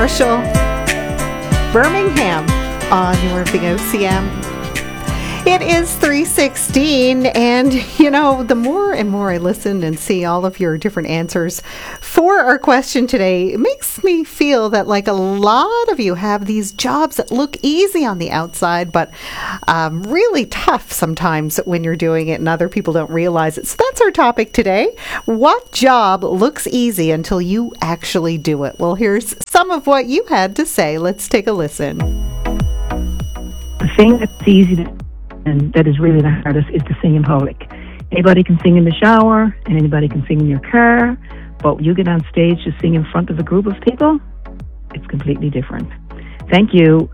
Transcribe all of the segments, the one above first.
Marshall, Birmingham on your Big OCM. It is 3:16, and the more and more I listen and see all of your different answers for our question today, it makes me feel that like a lot of you have these jobs that look easy on the outside, but really tough sometimes when you're doing it and other people don't realize it. So that's our topic today. What job looks easy until you actually do it? Well, here's some of what you had to say. Let's take a listen. The thing that's easy and that is really the hardest is to sing in public. Anybody can sing in the shower, and anybody can sing in your car, but when you get on stage to sing in front of a group of people, it's completely different. Thank you.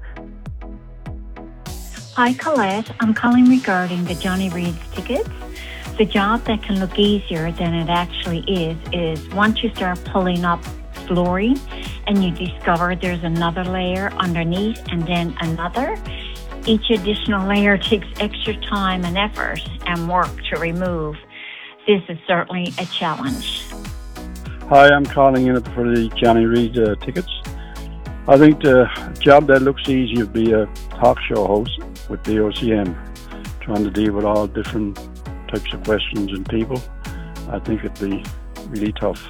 Hi, Colette. I'm calling regarding the Johnny Reid's tickets. The job that can look easier than it actually is once you start pulling up flooring and you discover there's another layer underneath and then another. Each additional layer takes extra time and effort and work to remove. This is certainly a challenge. Hi, I'm calling in for the Johnny Reid tickets. I think the job that looks easy would be a talk show host with the OCM, trying to deal with all different types of questions and people. I think it'd be really tough.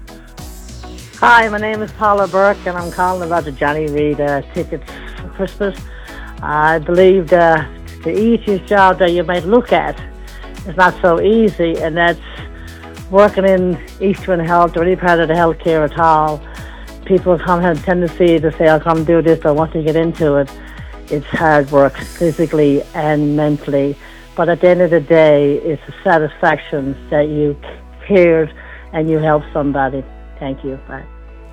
Hi, my name is Paula Burke, and I'm calling about the Johnny Reid tickets for Christmas. I believe the easiest job that you might look at is not so easy, and that's working in Eastern Health or any part of the healthcare at all. People have a tendency to say, I'll come do this, but once you get into it, it's hard work physically and mentally. But at the end of the day, it's a satisfaction that you cared and you helped somebody. Thank you. Bye.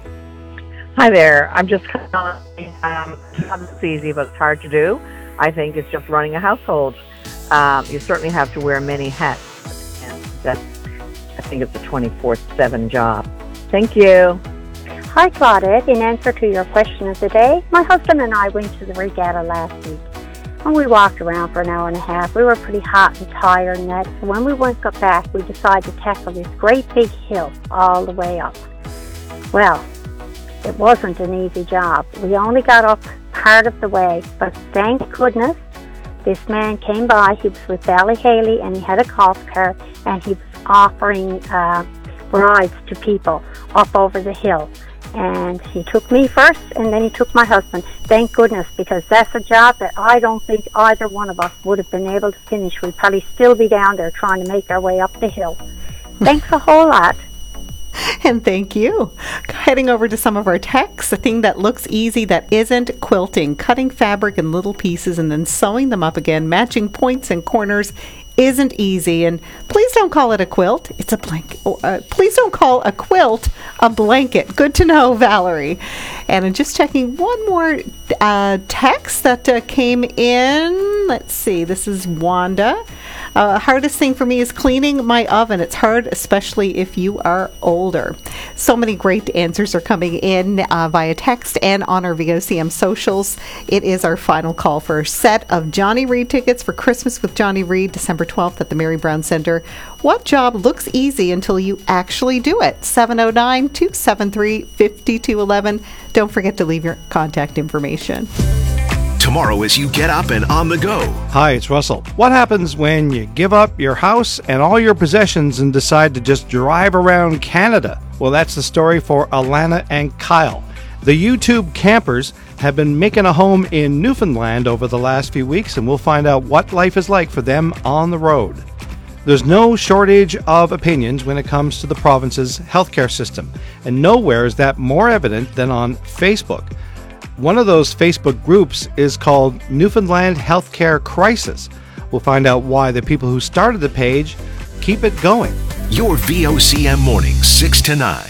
Hi there. I'm just calling. It's easy, but it's hard to do. I think it's just running a household. You certainly have to wear many hats, and I think it's a 24/7 job. Thank you. Hi, Claudette. In answer to your question of the day, my husband and I went to the regatta last week, and we walked around for an hour and a half. We were pretty hot and tired, and that. So when we got back, we decided to tackle this great big hill all the way up. Well, it wasn't an easy job. We only got up part of the way, but thank goodness this man came by. He was with Bally Haley, and he had a golf cart, and he was offering rides to people up over the hill. And he took me first, and then he took my husband. Thank goodness, because that's a job that I don't think either one of us would have been able to finish. We'd probably still be down there trying to make our way up the hill. Thanks a whole lot. And thank you. Heading over to some of our texts, a thing that looks easy that isn't: quilting, cutting fabric in little pieces and then sewing them up again, matching points and corners isn't easy. And please don't call it a quilt. It's a blanket. Please don't call a quilt a blanket. Good to know, Valerie. And I'm just checking one more text that came in. Let's see. This is Wanda. Hardest thing for me is cleaning my oven. It's hard, especially if you are older. So many great answers are coming in via text and on our VOCM socials. It is our final call for a set of Johnny Reid tickets for Christmas with Johnny Reid, December 12th at the Mary Brown Center. What job looks easy until you actually do it? 709-273-5211. Don't forget to leave your contact information. Tomorrow as you get up and on the go. Hi, it's Russell. What happens when you give up your house and all your possessions and decide to just drive around Canada? Well, that's the story for Alana and Kyle. The YouTube campers have been making a home in Newfoundland over the last few weeks, and we'll find out what life is like for them on the road. There's no shortage of opinions when it comes to the province's healthcare system, and nowhere is that more evident than on Facebook. One of those Facebook groups is called Newfoundland Healthcare Crisis. We'll find out why the people who started the page keep it going. Your VOCM mornings, 6 to 9.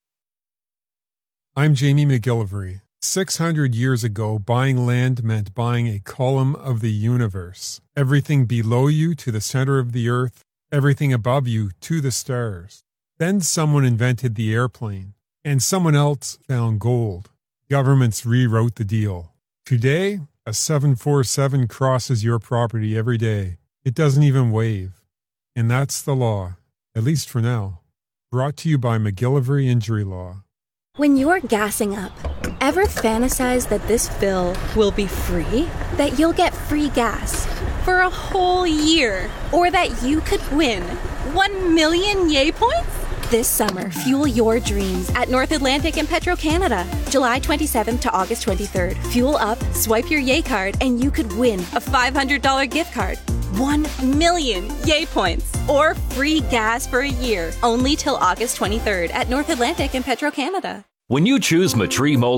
I'm Jamie McGillivray. 600 years ago, buying land meant buying a column of the universe. Everything below you to the center of the earth, everything above you to the stars. Then someone invented the airplane, and someone else found gold. Governments rewrote the deal. Today, a 747 crosses your property every day. It doesn't even wave. And that's the law, at least for now. Brought to you by McGillivray Injury Law. When you're gassing up, ever fantasize that this fill will be free? That you'll get free gas for a whole year? Or that you could win 1 million Yay points? This summer, fuel your dreams at North Atlantic and Petro-Canada. July 27th to August 23rd. Fuel up, swipe your Yay card, and you could win a $500 gift card. 1 million Yay points or free gas for a year. Only till August 23rd at North Atlantic and Petro-Canada. When you choose Matrix Mold